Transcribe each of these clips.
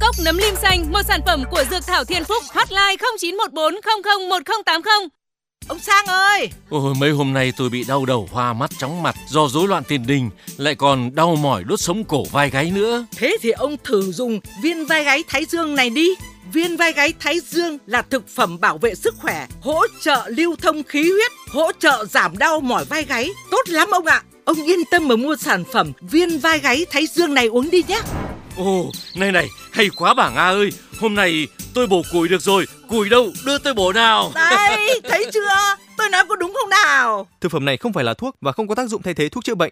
Cốc nấm lim xanh, một sản phẩm của Dược Thảo Thiên Phúc. Hotline 0914 00 1080. Ông Sang ơi! Ôi, mấy hôm nay tôi bị đau đầu, hoa mắt, chóng mặt do rối loạn tiền đình, lại còn đau mỏi đốt sống cổ vai gáy nữa. Thế thì ông thử dùng viên vai gáy Thái Dương này đi. Viên vai gáy Thái Dương là thực phẩm bảo vệ sức khỏe, hỗ trợ lưu thông khí huyết, hỗ trợ giảm đau mỏi vai gáy. Tốt lắm ông ạ! Ông yên tâm mà mua sản phẩm viên vai gáy Thái Dương này uống đi nhé. Ồ, này, hay quá bà Nga ơi. Hôm nay tôi bổ củi được rồi. Củi đâu, đưa tôi bổ nào. Đây, thấy chưa? Tôi nói có đúng không nào? Thực phẩm này không phải là thuốc và không có tác dụng thay thế thuốc chữa bệnh.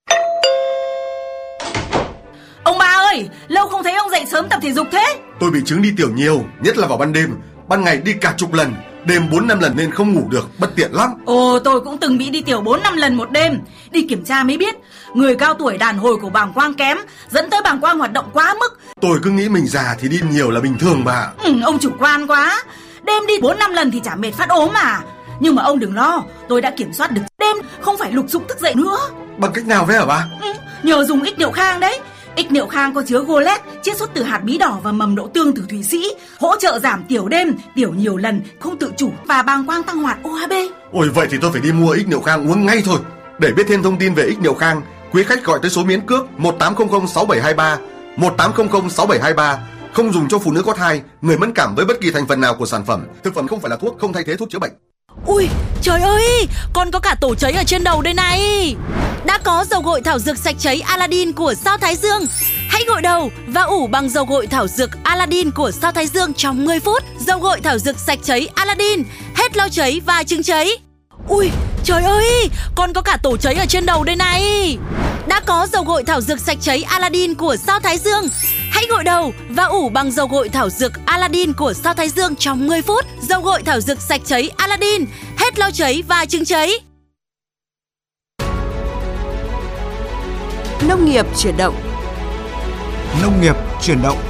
Ông ba ơi, lâu không thấy ông dậy sớm tập thể dục thế. Tôi bị chứng đi tiểu nhiều, nhất là vào ban đêm. Ban ngày đi cả chục lần, đêm 4-5 lần nên không ngủ được, bất tiện lắm. Ồ, tôi cũng từng bị đi tiểu 4-5 lần một đêm. Đi kiểm tra mới biết, người cao tuổi đàn hồi của bàng quang kém, dẫn tới bàng quang hoạt động quá mức. Tôi cứ nghĩ mình già thì đi nhiều là bình thường mà. Ông chủ quan quá. Đêm đi 4-5 lần thì chả mệt phát ốm mà. Nhưng mà ông đừng lo, tôi đã kiểm soát được. Đêm không phải lục dục thức dậy nữa. Bằng cách nào vậy hả bà? Nhờ dùng ích niệu khang đấy. Ích niệu khang có chứa golet, chiết xuất từ hạt bí đỏ và mầm đậu tương từ Thụy Sĩ, hỗ trợ giảm tiểu đêm, tiểu nhiều lần, không tự chủ và bàng quang tăng hoạt OHB. Ôi, vậy thì tôi phải đi mua ích niệu khang uống ngay thôi. Để biết thêm thông tin về ích niệu khang, quý khách gọi tới số miễn cước 1800 6723, 1800 6723. Không dùng cho phụ nữ có thai, người mẫn cảm với bất kỳ thành phần nào của sản phẩm. Thực phẩm không phải là thuốc, không thay thế thuốc chữa bệnh. Ui, trời ơi, con có cả tổ cháy ở trên đầu đây này. Đã có dầu gội thảo dược sạch cháy Aladdin của Sao Thái Dương. Hãy gội đầu và ủ bằng dầu gội thảo dược Aladdin của Sao Thái Dương trong 10 phút. Dầu gội thảo dược sạch cháy Aladdin, hết lau cháy và chứng cháy. Ui, trời ơi, con có cả tổ cháy ở trên đầu đây này. Đã có dầu gội thảo dược sạch cháy Aladdin của Sao Thái Dương. Hãy gội đầu và ủ bằng dầu gội thảo dược Aladdin của Sao Thái Dương trong 10 phút. Dầu gội thảo dược sạch cháy Aladdin, hết lau cháy và chứng cháy. Nông nghiệp chuyển động. Nông nghiệp chuyển động.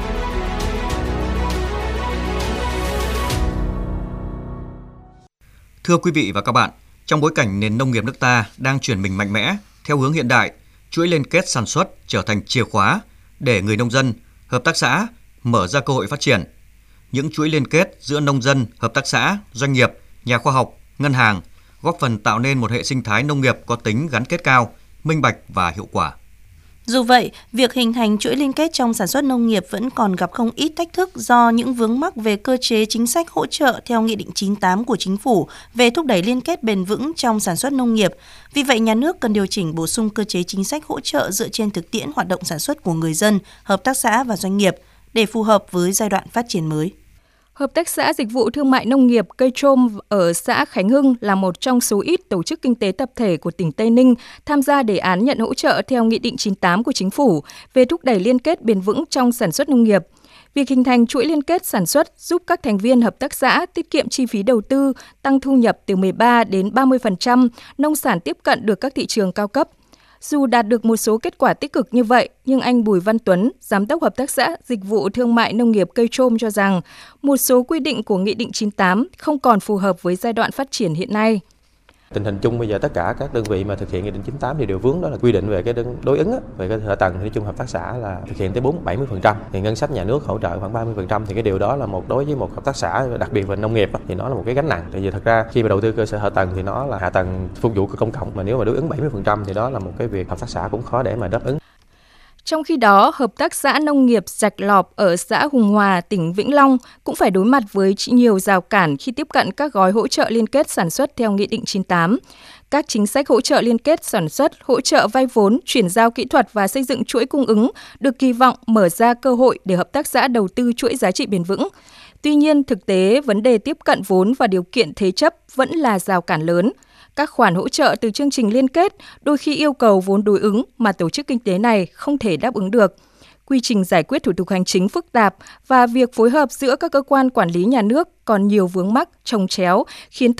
Thưa quý vị và các bạn, trong bối cảnh nền nông nghiệp nước ta đang chuyển mình mạnh mẽ theo hướng hiện đại, chuỗi liên kết sản xuất trở thành chìa khóa để người nông dân, hợp tác xã mở ra cơ hội phát triển. Những chuỗi liên kết giữa nông dân, hợp tác xã, doanh nghiệp, nhà khoa học, ngân hàng góp phần tạo nên một hệ sinh thái nông nghiệp có tính gắn kết cao, minh bạch và hiệu quả. Dù vậy, việc hình thành chuỗi liên kết trong sản xuất nông nghiệp vẫn còn gặp không ít thách thức do những vướng mắc về cơ chế chính sách hỗ trợ theo Nghị định 98 của Chính phủ về thúc đẩy liên kết bền vững trong sản xuất nông nghiệp. Vì vậy, nhà nước cần điều chỉnh bổ sung cơ chế chính sách hỗ trợ dựa trên thực tiễn hoạt động sản xuất của người dân, hợp tác xã và doanh nghiệp để phù hợp với giai đoạn phát triển mới. Hợp tác xã Dịch vụ Thương mại Nông nghiệp Cây Trôm ở xã Khánh Hưng là một trong số ít tổ chức kinh tế tập thể của tỉnh Tây Ninh tham gia đề án nhận hỗ trợ theo Nghị định 98 của Chính phủ về thúc đẩy liên kết bền vững trong sản xuất nông nghiệp. Việc hình thành chuỗi liên kết sản xuất giúp các thành viên hợp tác xã tiết kiệm chi phí đầu tư, tăng thu nhập từ 13 đến 30%, nông sản tiếp cận được các thị trường cao cấp. Dù đạt được một số kết quả tích cực như vậy, nhưng anh Bùi Văn Tuấn, Giám đốc Hợp tác xã Dịch vụ Thương mại Nông nghiệp Cây Trôm cho rằng một số quy định của Nghị định 98 không còn phù hợp với giai đoạn phát triển hiện nay. Tình hình chung bây giờ tất cả các đơn vị mà thực hiện Nghị định 98 thì đều vướng đó là quy định về cái đối ứng về cái hạ tầng. Nói chung hợp tác xã là thực hiện tới 70%, thì ngân sách nhà nước hỗ trợ khoảng 30%, thì cái điều đó là đối với một hợp tác xã đặc biệt về nông nghiệp thì nó là một cái gánh nặng. Tại vì thật ra khi mà đầu tư cơ sở hạ tầng thì nó là hạ tầng phục vụ công cộng, mà nếu mà đối ứng 70% thì đó là một cái việc hợp tác xã cũng khó để mà đáp ứng. Trong khi đó, Hợp tác xã Nông nghiệp Rạch Lọp ở xã Hùng Hòa, tỉnh Vĩnh Long cũng phải đối mặt với nhiều rào cản khi tiếp cận các gói hỗ trợ liên kết sản xuất theo Nghị định 98. Các chính sách hỗ trợ liên kết sản xuất, hỗ trợ vay vốn, chuyển giao kỹ thuật và xây dựng chuỗi cung ứng được kỳ vọng mở ra cơ hội để hợp tác xã đầu tư chuỗi giá trị bền vững. Tuy nhiên, thực tế, vấn đề tiếp cận vốn và điều kiện thế chấp vẫn là rào cản lớn. Các khoản hỗ trợ từ chương trình liên kết đôi khi yêu cầu vốn đối ứng mà tổ chức kinh tế này không thể đáp ứng được. Quy trình giải quyết thủ tục hành chính phức tạp và việc phối hợp giữa các cơ quan quản lý nhà nước còn nhiều vướng mắc, chồng chéo, khiến